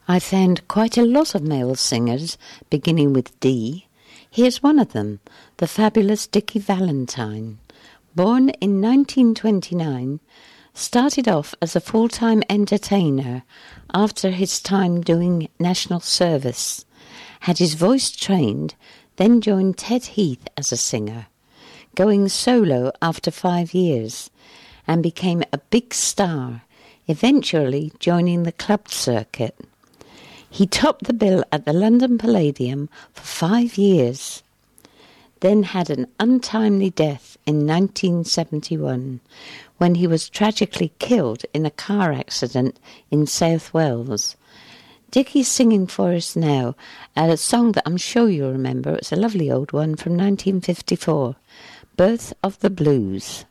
I found quite a lot of male singers, beginning with D. Here's one of them, the fabulous Dickie Valentine. Born in 1929, started off as a full-time entertainer after his time doing national service. Had his voice trained, then joined Ted Heath as a singer, going solo after 5 years, and became a big star, eventually joining the club circuit. He topped the bill at the London Palladium for 5 years, then had an untimely death in 1971 when he was tragically killed in a car accident in South Wales. Dickie's singing for us now a song that I'm sure you'll remember. It's a lovely old one from 1954, Birth of the Blues.